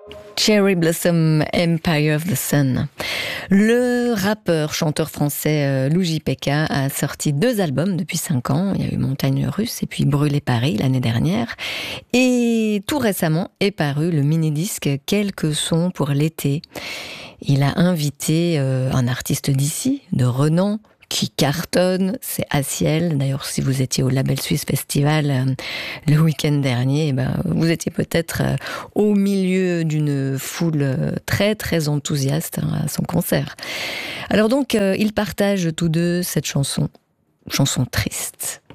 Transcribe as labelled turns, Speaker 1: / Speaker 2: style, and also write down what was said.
Speaker 1: Cherry Blossom Empire of the Sun. Le rappeur, chanteur français Luigi Pekka a sorti 2 albums depuis 5 ans. Il y a eu Montagne Russe et puis Brûler Paris l'année dernière. Et tout récemment est paru le mini-disque Quelques sons pour l'été. Il a invité un artiste d'ici, de renom, qui cartonne, c'est Aciel. D'ailleurs, si vous étiez au Label Suisse Festival le week-end dernier, vous étiez peut-être au milieu d'une foule très très enthousiaste à son concert. Alors donc, ils partagent tous deux cette chanson triste.